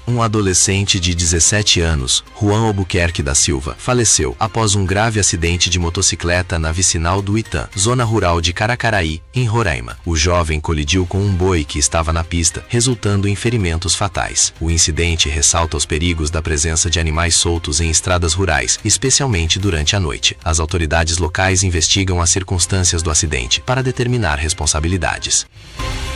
Um adolescente de 17 anos, Juan Albuquerque da Silva, faleceu após um grave acidente de motocicleta na vicinal do Itã, zona rural de Caracaraí, em Roraima. O jovem colidiu com um boi que estava na pista, resultando em ferimentos fatais. O incidente ressalta os perigos da presença de animais soltos em estradas rurais, especialmente durante a noite. As autoridades locais investigam as circunstâncias do acidente para determinar responsabilidades.